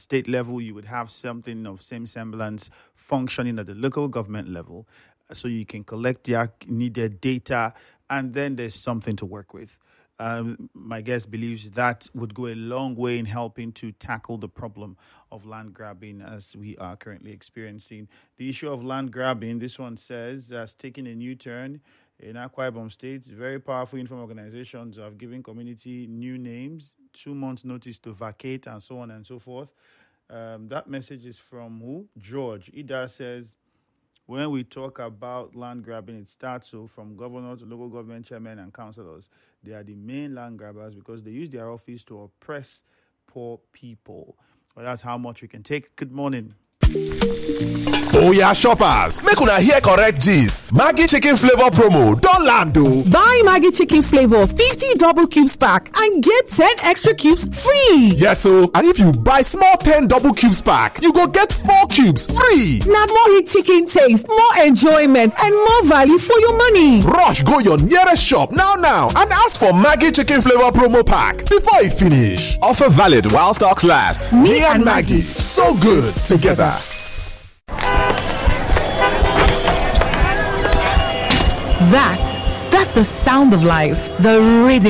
state level, you would have something of same semblance functioning at the local government level, so you can collect the needed data, and then there's something to work with. My guest believes that would go a long way in helping to tackle the problem of land grabbing as we are currently experiencing. The issue of land grabbing, this one says, has taken a new turn in Akwa Ibom State. Very powerful informal organizations have given community new names, 2 months notice to vacate, and so on and so forth. That message is from who? George. Ida says, when we talk about land grabbing, it starts from governor to local government chairmen and councillors. They are the main land grabbers because they use their office to oppress poor people. Well, that's how much we can take. Good morning. Oya shoppers, make una hear correct gist. Maggi chicken flavor promo don land o. Buy Maggi chicken flavor 50 double cubes pack and get 10 extra cubes free. Yes o, and if you buy small 10 double cubes pack, you go get 4 cubes free. Na more rich chicken taste, more enjoyment, and more value for your money. Rush go your nearest shop now and ask for Maggi chicken flavor promo pack before e finish. Offer valid while stocks last. Me and Maggi, so good together. That's the sound of life, the rhythm